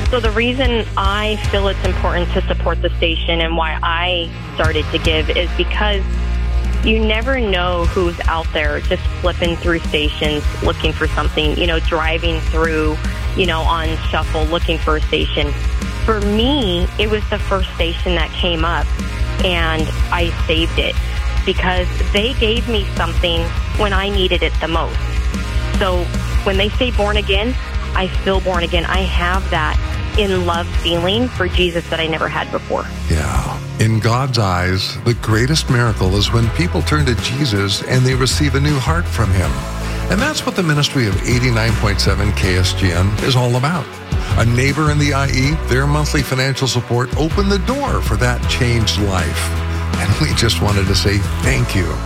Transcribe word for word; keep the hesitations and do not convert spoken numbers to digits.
So the reason I feel it's important to support the station and why I started to give is because you never know who's out there just flipping through stations looking for something, you know, driving through, you know, on shuffle looking for a station. For me, it was the first station that came up, and I saved it because they gave me something when I needed it the most. So when they say born again, I feel born again. I have that in love feeling for Jesus that I never had before. Yeah. In God's eyes, the greatest miracle is when people turn to Jesus and they receive a new heart from him. And that's what the ministry of eighty-nine point seven K S G N is all about. A neighbor in the I E, their monthly financial support opened the door for that changed life. And we just wanted to say thank you.